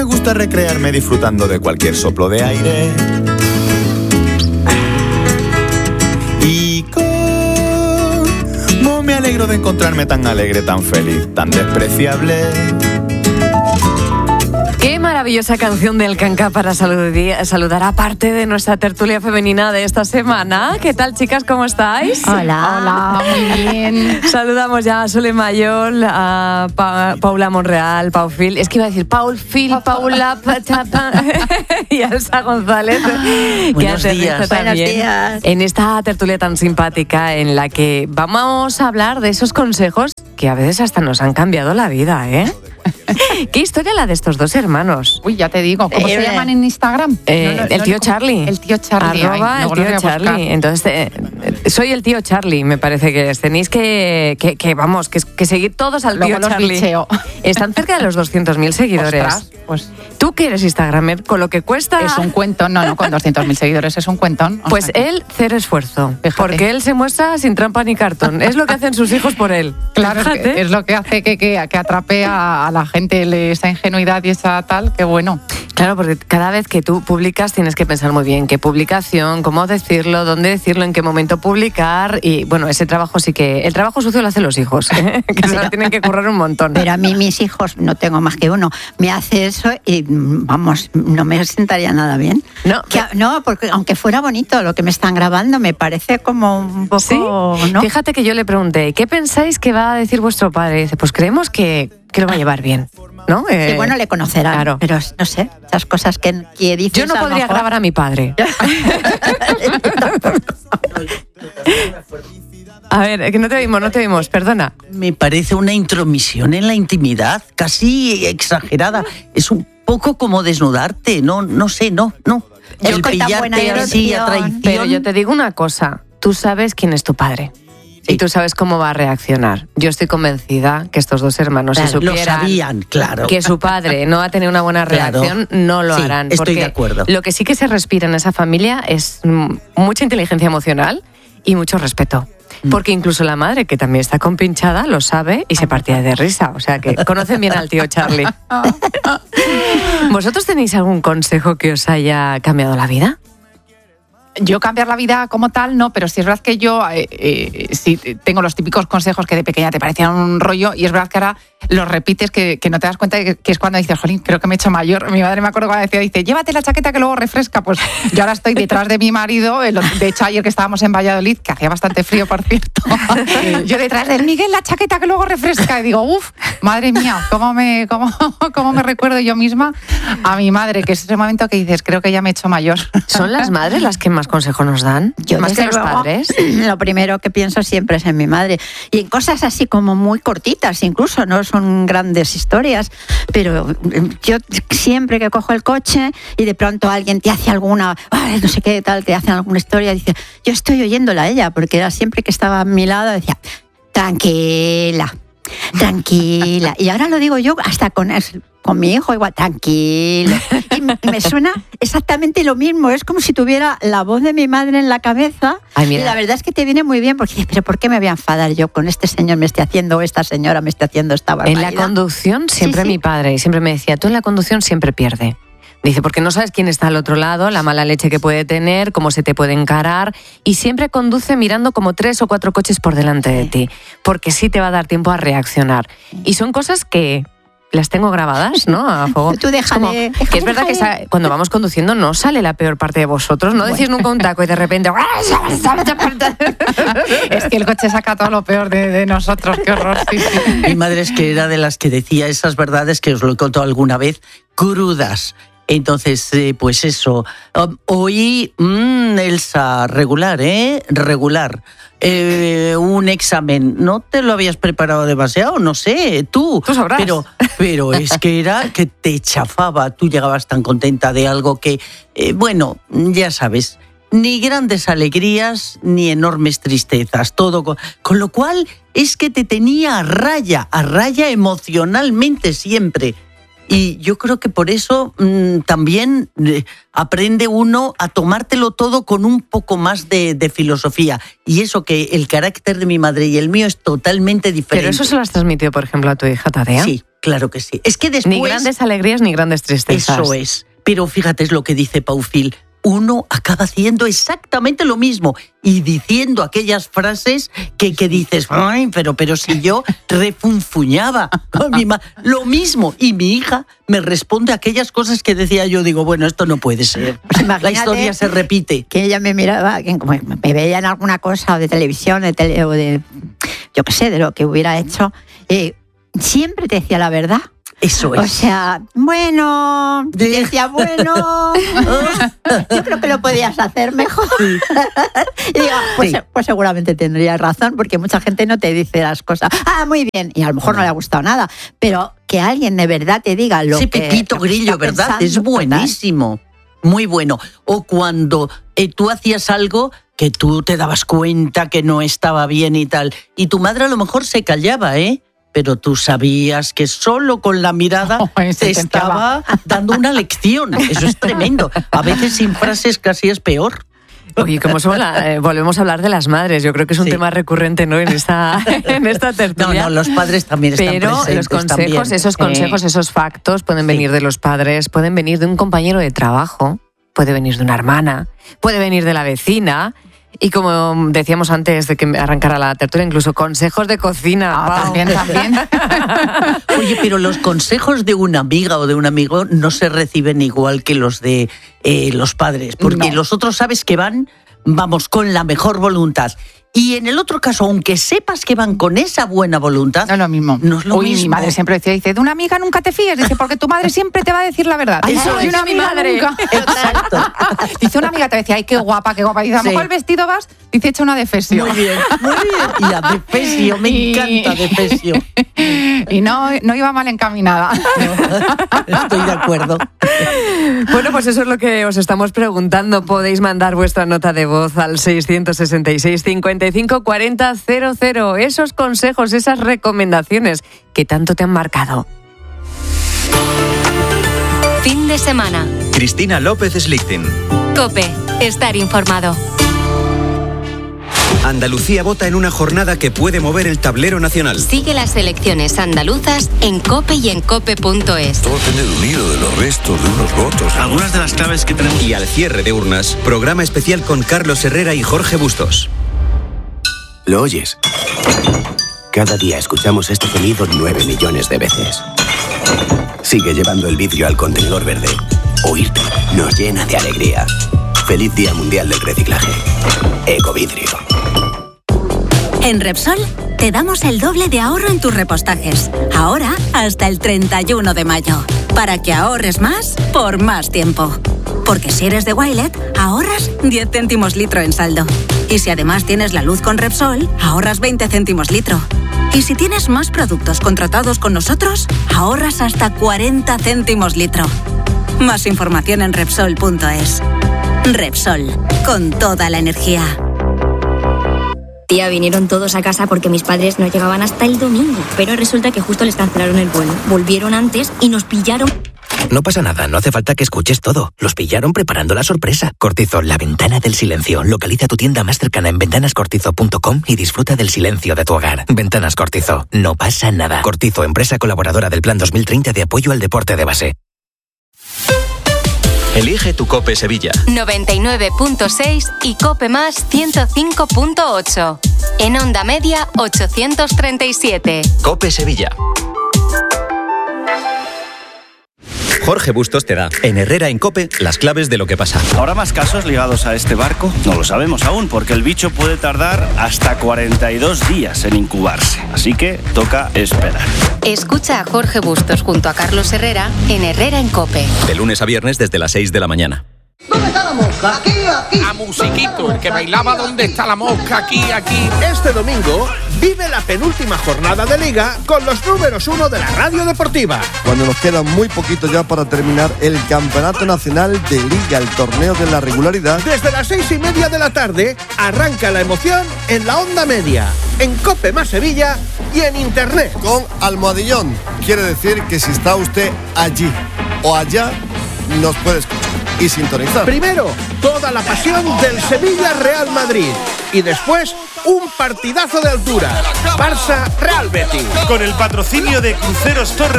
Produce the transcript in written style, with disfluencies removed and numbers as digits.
Me gusta recrearme disfrutando de cualquier soplo de aire. Y cómo me alegro de encontrarme tan alegre, tan feliz, tan despreciable. Qué maravillosa canción del Canca para saludar a parte de nuestra tertulia femenina de esta semana. ¿Qué tal, chicas? ¿Cómo estáis? Hola, muy bien. Saludamos ya a Sole Mayol, a Paula Monreal, Pau Phil. Es que iba a decir Paul Phil, Paula y a Elsa González. Buenos días. Buenos días. En esta tertulia tan simpática en la que vamos a hablar de esos consejos que a veces hasta nos han cambiado la vida, ¿eh? ¿Qué historia la de estos dos hermanos? Uy, ya te digo, ¿cómo se llaman en Instagram? El tío Charlie. El tío Charlie. Arroba el tío Charlie. Entonces, soy el tío Charlie, me parece que es. Tenéis que seguir todos al Luego tío Charlie. Bicheo. Están cerca de los 200.000 seguidores. Ostras, pues ¿tú que eres Instagramer? Con lo que cuesta... es un cuentón, no, con 200.000 seguidores es un cuentón. Pues él, cero esfuerzo. Fíjate. Porque él se muestra sin trampa ni cartón. Es lo que hacen sus hijos por él. Claro, Fíjate. es lo que hace que atrape a la gente esa ingenuidad y esa tal, que bueno. Claro, porque cada vez que tú publicas tienes que pensar muy bien qué publicación, cómo decirlo, dónde decirlo, en qué momento publicar. Y bueno, ese trabajo sí que... El trabajo sucio lo hacen los hijos, ¿eh? Que se lo tienen que currar un montón. Pero a mí mis hijos, no tengo más que uno, me hace eso y vamos, no me sentaría nada bien. No, porque aunque fuera bonito lo que me están grabando, me parece como un poco... ¿Sí? ¿no? Fíjate que yo le pregunté, ¿qué pensáis que va a decir vuestro padre? Y dice, pues creemos que lo va a llevar bien, ¿no? Sí, bueno, le conocerán, claro. Pero no sé, esas cosas que dices... Yo no podría grabar a mi padre. A ver, que no te oímos, perdona. Me parece una intromisión en la intimidad, casi exagerada. Es un poco como desnudarte, no sé. El pillarte así a traición. Pero yo te digo una cosa, tú sabes quién es tu padre. Sí. Y tú sabes cómo va a reaccionar. Yo estoy convencida que estos dos hermanos, claro, si supieran lo sabían, claro, que su padre no va a tener una buena reacción, claro, no lo harán. Estoy de acuerdo. Lo que sí que se respira en esa familia es mucha inteligencia emocional y mucho respeto. Porque incluso la madre, que también está compinchada, lo sabe y se partía de risa. O sea que conocen bien al tío Charlie. ¿Vosotros tenéis algún consejo que os haya cambiado la vida? Yo cambiar la vida como tal, no, pero sí es verdad que yo sí tengo los típicos consejos que de pequeña te parecían un rollo y es verdad que ahora los repites que no te das cuenta que es cuando dices, jolín, creo que me he hecho mayor. Mi madre me acuerdo cuando dice, llévate la chaqueta que luego refresca. Pues yo ahora estoy detrás de mi marido, de hecho ayer que estábamos en Valladolid, que hacía bastante frío, por cierto, yo detrás del Miguel, la chaqueta que luego refresca, y digo, madre mía, cómo me recuerdo yo misma a mi madre, que es ese momento que dices, creo que ya me he hecho mayor. ¿Son las madres las que más consejos nos dan? Yo, más que los luego, padres. Lo primero que pienso siempre es en mi madre. Y en cosas así como muy cortitas, incluso, no son grandes historias, pero yo siempre que cojo el coche y de pronto alguien te hace alguna, no sé qué tal, te hacen alguna historia, dice, yo estoy oyéndola a ella, porque era siempre que estaba a mi lado, decía, tranquila. Y ahora lo digo yo hasta con mi hijo, igual, tranquilo. Y me suena exactamente lo mismo. Es como si tuviera la voz de mi madre en la cabeza. Ay, y la verdad es que te viene muy bien, porque dices, pero ¿por qué me voy a enfadar yo con este señor me esté haciendo, o esta señora me esté haciendo esta barbaridad? En la conducción siempre Sí. Mi padre siempre me decía, tú en la conducción siempre pierde. Dice, porque no sabes quién está al otro lado, la mala leche que puede tener, cómo se te puede encarar, y siempre conduce mirando como 3 o 4 coches por delante de ti, porque sí te va a dar tiempo a reaccionar. Y son cosas que las tengo grabadas, ¿no? A fuego. Tú déjale. Que es verdad que cuando vamos conduciendo no sale la peor parte de vosotros, no decís nunca un taco y de repente... Es que el coche saca todo lo peor de nosotros, qué horror. Sí. Mi madre es que era de las que decía esas verdades que os lo he contado alguna vez, crudas. Entonces, pues eso. Hoy, Elsa, regular. Un examen. ¿No te lo habías preparado demasiado? No sé, tú. Tú sabrás. Pero es que era que te chafaba. Tú llegabas tan contenta de algo que, bueno, ya sabes, ni grandes alegrías ni enormes tristezas. Todo con lo cual es que te tenía a raya emocionalmente siempre. Y yo creo que por eso también aprende uno a tomártelo todo con un poco más de filosofía. Y eso que el carácter de mi madre y el mío es totalmente diferente. Pero eso se lo has transmitido, por ejemplo, a tu hija Tadea. Sí, claro que sí. Es que después... Ni grandes alegrías ni grandes tristezas. Eso es. Pero fíjate, es lo que dice Pau Fil. Uno acaba haciendo exactamente lo mismo y diciendo aquellas frases que dices, ay, pero si yo refunfuñaba con mi lo mismo. Y mi hija me responde aquellas cosas que decía yo, digo, bueno, esto no puede ser. Pues la historia se repite. Que ella me miraba, que como me veía en alguna cosa de televisión, o de, yo qué sé, de lo que hubiera hecho, siempre te decía la verdad. Eso es. O sea, bueno, decía, bueno, yo creo que lo podías hacer mejor. Sí. Y digo, pues seguramente tendrías razón, porque mucha gente no te dice las cosas. Ah, muy bien, y a lo mejor no le ha gustado nada, pero que alguien de verdad te diga lo que... Ese Pepito Grillo, ¿verdad? Es buenísimo. Muy bueno. O cuando tú hacías algo que tú te dabas cuenta que no estaba bien y tal, y tu madre a lo mejor se callaba, pero tú sabías que solo con la mirada te estaba dando una lección. Eso es tremendo. A veces sin frases casi es peor. Oye, como volvemos a hablar de las madres, yo creo que es un tema recurrente, ¿no? en esta tertulia. No, los padres también están presentes. Pero los consejos, también. esos consejos, esos factos pueden venir de los padres, pueden venir de un compañero de trabajo, puede venir de una hermana, puede venir de la vecina. Y como decíamos antes de que arrancara la tertulia, incluso consejos de cocina. También. Oye, pero los consejos de una amiga o de un amigo no se reciben igual que los de los padres, porque los otros sabes que vamos, con la mejor voluntad. Y en el otro caso, aunque sepas que van con esa buena voluntad, no es lo mismo. No es lo mismo. Mi madre siempre dice, de una amiga nunca te fíes, dice, porque tu madre siempre te va a decir la verdad. Eso de una mi madre. Nunca. Exacto. Dice, una amiga te decía, ay, qué guapa, qué guapa. Dice, a lo mejor el vestido vas, dice, echa una defesio. Muy bien. Y a defesio, me encanta defesio. Y no iba mal encaminada. No, estoy de acuerdo. Bueno, pues eso es lo que os estamos preguntando. Podéis mandar vuestra nota de voz al 666 55 40 00. Esos consejos, esas recomendaciones que tanto te han marcado. Fin de semana. Cristina López Slichting. COPE. Estar informado. Andalucía vota en una jornada que puede mover el tablero nacional. Sigue las elecciones andaluzas en COPE y en COPE.es. Todo depende de un hilo, de los restos, de unos votos. Algunas de las claves que tenemos. Y al cierre de urnas, programa especial con Carlos Herrera y Jorge Bustos. ¿Lo oyes? Cada día escuchamos este sonido 9 millones de veces. Sigue llevando el vidrio al contenedor verde. Oírte nos llena de alegría. Feliz Día Mundial del Reciclaje. Ecovidrio. En Repsol te damos el doble de ahorro en tus repostajes. Ahora hasta el 31 de mayo. Para que ahorres más por más tiempo. Porque si eres de Wilet, ahorras 10 céntimos litro en saldo. Y si además tienes la luz con Repsol, ahorras 20 céntimos litro. Y si tienes más productos contratados con nosotros, ahorras hasta 40 céntimos litro. Más información en Repsol.es. Repsol, con toda la energía. Tía, vinieron todos a casa porque mis padres no llegaban hasta el domingo. Pero resulta que justo les cancelaron el vuelo. Volvieron antes y nos pillaron. No pasa nada, no hace falta que escuches todo. Los pillaron preparando la sorpresa. Cortizo, la ventana del silencio. Localiza tu tienda más cercana en ventanascortizo.com y disfruta del silencio de tu hogar. Ventanas Cortizo, no pasa nada. Cortizo, empresa colaboradora del Plan 2030 de apoyo al deporte de base. Elige tu COPE Sevilla. 99.6 y COPE más 105.8. En onda media 837. COPE Sevilla. Jorge Bustos te da, en Herrera en COPE, las claves de lo que pasa. ¿Habrá más casos ligados a este barco? No lo sabemos aún, porque el bicho puede tardar hasta 42 días en incubarse. Así que toca esperar. Escucha a Jorge Bustos junto a Carlos Herrera en Herrera en COPE. De lunes a viernes desde las 6 de la mañana. ¿Dónde está la mosca? Aquí. A Musiquito, el que bailaba ¿Dónde está la mosca? Aquí. Este domingo Vive la penúltima jornada de Liga con los números 1 de la radio deportiva. Cuando nos quedan muy poquito ya para terminar el Campeonato Nacional de Liga, el torneo de la regularidad. Desde las 6:30 de la tarde arranca la emoción en la onda media, en COPE más Sevilla y en internet. Con almohadillón. Quiere decir que si está usted allí o allá, nos puede escuchar y sintonizar. Primero, toda la pasión del Sevilla Real Madrid. Y después, un partidazo de altura. Barça Real Betis. Con el patrocinio de Cruceros Torre